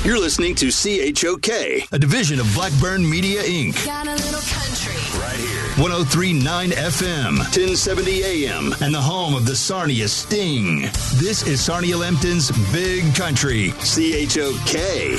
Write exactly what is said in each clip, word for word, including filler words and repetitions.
You're listening to C H O K, a division of Blackburn Media, Incorporated. Got a little country. Right here. one oh three point nine F M, ten seventy A M, and the home of the Sarnia Sting. This is Sarnia Lambton's Big Country, C H O K.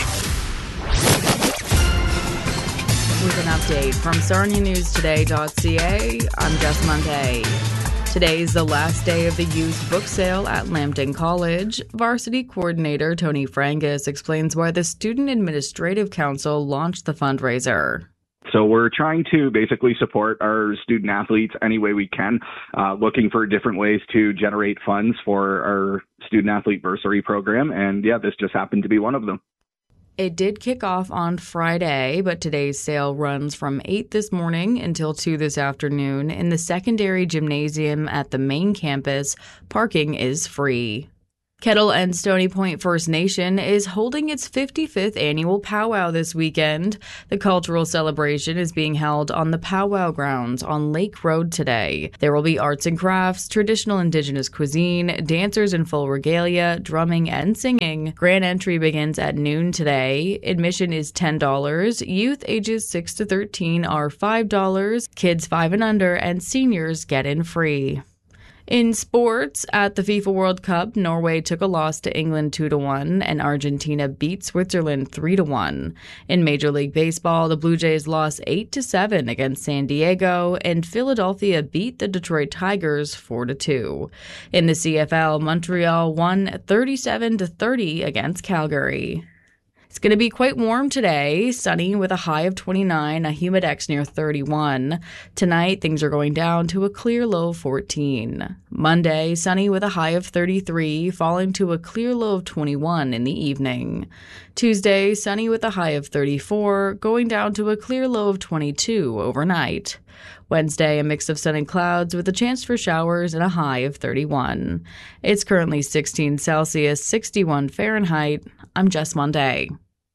With an update from Sarnia News Today dot C A, I'm Jess Monday. Today is the last day of the used book sale at Lambton College. Varsity coordinator Tony Frangus explains why the Student Administrative Council launched the fundraiser. So we're trying to basically support our student athletes any way we can, uh, looking for different ways to generate funds for our student athlete bursary program. And yeah, this just happened to be one of them. It did kick off on Friday, but today's sale runs from eight this morning until two this afternoon in the secondary gymnasium at the main campus. Parking is free. Kettle and Stony Point First Nation is holding its fifty-fifth annual powwow this weekend. The cultural celebration is being held on the powwow grounds on Lake Road today. There will be arts and crafts, traditional Indigenous cuisine, dancers in full regalia, drumming and singing. Grand entry begins at noon today. Admission is ten dollars. Youth ages six to thirteen are five dollars. Kids five and under and seniors get in free. In sports, at the FIFA World Cup, Norway took a loss to England two to one, and Argentina beat Switzerland three to one. In Major League Baseball, the Blue Jays lost eight to seven against San Diego, and Philadelphia beat the Detroit Tigers four to two. In the C F L, Montreal won thirty-seven to thirty against Calgary. It's going to be quite warm today, sunny with a high of twenty-nine, a humidex near thirty-one. Tonight, things are going down to a clear low of fourteen. Monday, sunny with a high of thirty-three, falling to a clear low of twenty-one in the evening. Tuesday, sunny with a high of thirty-four, going down to a clear low of twenty-two overnight. Wednesday, a mix of sun and clouds with a chance for showers and a high of thirty-one. It's currently sixteen Celsius, sixty-one Fahrenheit. I'm Jess Monday.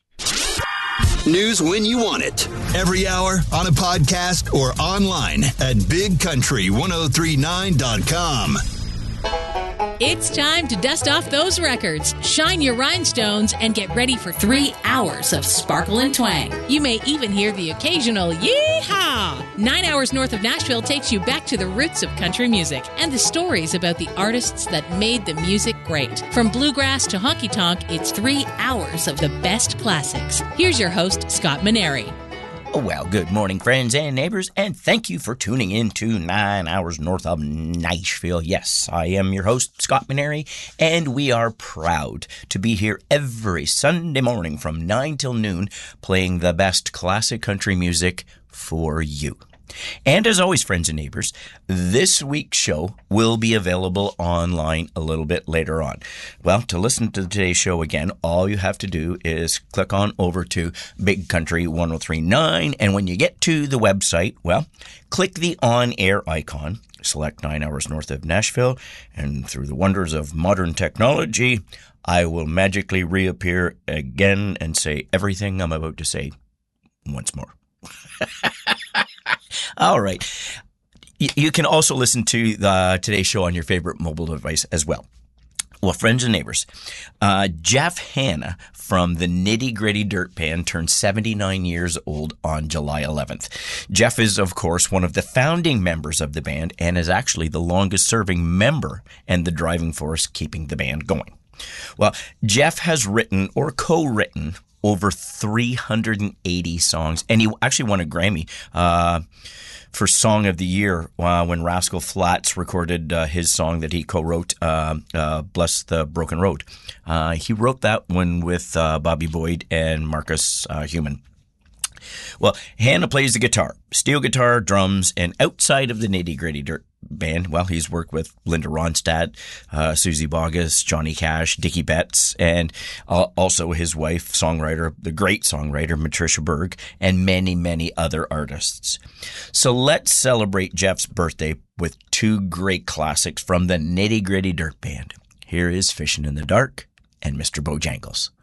News when you want it. Every hour, on a podcast, or online at big country ten thirty-nine dot com. It's time to dust off those records, shine your rhinestones, and get ready for three hours of sparkle and twang. You may even hear the occasional yee-haw. Nine Hours North of Nashville takes you back to the roots of country music and the stories about the artists that made the music great. From bluegrass to honky-tonk, it's three hours of the best classics. Here's your host, Scott Maneri. Well, good morning, friends and neighbors, and thank you for tuning in to Nine Hours North of Nashville. Yes, I am your host, Scott Maneri, and we are proud to be here every Sunday morning from nine till noon playing the best classic country music for you. And as always, friends and neighbors, this week's show will be available online a little bit later on. Well, to listen to today's show again, all you have to do is click on over to Big Country ten thirty-nine, and when you get to the website, well, click the on-air icon, select Nine Hours North of Nashville, and through the wonders of modern technology, I will magically reappear again and say everything I'm about to say once more. All right. You can also listen to the, today's show on your favorite mobile device as well. Well, friends and neighbors, uh, Jeff Hanna from the Nitty Gritty Dirt Band turned seventy-nine years old on July eleventh. Jeff is, of course, one of the founding members of the band and is actually the longest-serving member and the driving force keeping the band going. Well, Jeff has written or co-written over three hundred eighty songs, and he actually won a Grammy uh, for Song of the Year uh, when Rascal Flatts recorded uh, his song that he co-wrote, uh, uh, Bless the Broken Road. Uh, he wrote that one with uh, Bobby Boyd and Marcus uh, Human. Well, Hanna plays the guitar, steel guitar, drums, and outside of the Nitty Gritty Dirt Band, well, he's worked with Linda Ronstadt, uh, Susie Boggess, Johnny Cash, Dickie Betts, and uh, also his wife, songwriter, the great songwriter, Matricia Berg, and many, many other artists. So let's celebrate Jeff's birthday with two great classics from the Nitty Gritty Dirt Band. Here is Fishin' in the Dark and Mister Bojangles.